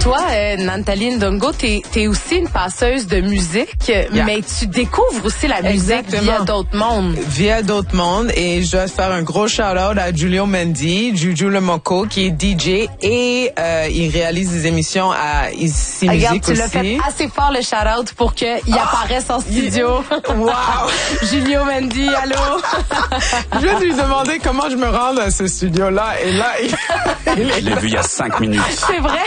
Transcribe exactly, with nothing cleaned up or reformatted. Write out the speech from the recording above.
toi, euh, Nathalie Ndongo, t'es, t'es aussi une passeuse de musique, yeah. mais tu découvres aussi la musique Exactement. via d'autres mondes. Via d'autres mondes, et je dois faire un gros shout-out à Giulio Mendy, Juju Le Moco, qui est D J, et euh, il réalise des émissions à Ici Regarde, Musique tu aussi. l'as fait assez fort le shout-out pour qu'il oh, apparaisse en studio. Yeah. Wow! Giulio Mendy, allô? Je vais lui demander comment je me rends à ce studio-là, et là, il... Je l'ai vu il y a cinq minutes. C'est vrai?